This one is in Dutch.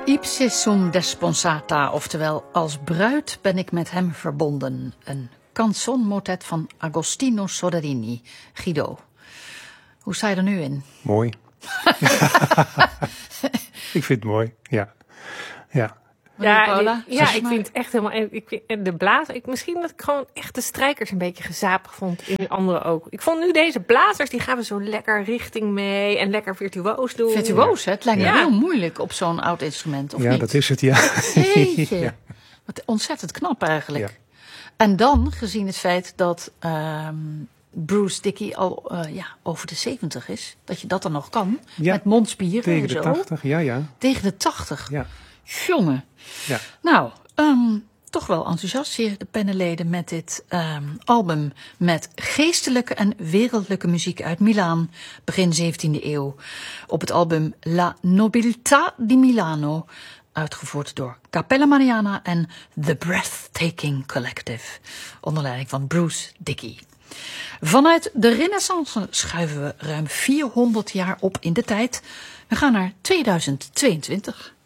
Ipse sum desponsata, oftewel als bruid ben ik met hem verbonden. Een canzonmotet van Agostino Soderini. Guido, hoe sta je er nu in? Mooi. Ik vind het mooi, ja. Ik vind het echt helemaal... de blazer... Misschien dat ik gewoon echt de strijkers een beetje gezapig vond. In de andere ook. Ik vond nu deze blazers, die gaan we zo lekker richting mee. En lekker virtuoos doen. Virtuoos, hè? Het lijkt me heel moeilijk op zo'n oud instrument, of niet? Ja, dat is het, ja. Jeetje. Ja. Wat ontzettend knap eigenlijk. Ja. En dan, gezien het feit dat Bruce Dickey al over de 70 is. Dat je dat dan nog kan. Ja. Met mondspieren Tegen en de zo. 80, ja. Tegen de 80. Ja. Jongen. Ja. Nou, toch wel enthousiast hier, de pennenleden, met dit album met geestelijke en wereldlijke muziek uit Milaan, begin 17e eeuw. Op het album La Nobiltà di Milano, uitgevoerd door Cappella Mariana en The Breathtaking Collective, onder leiding van Bruce Dickey. Vanuit de Renaissance schuiven we ruim 400 jaar op in de tijd. We gaan naar 2022.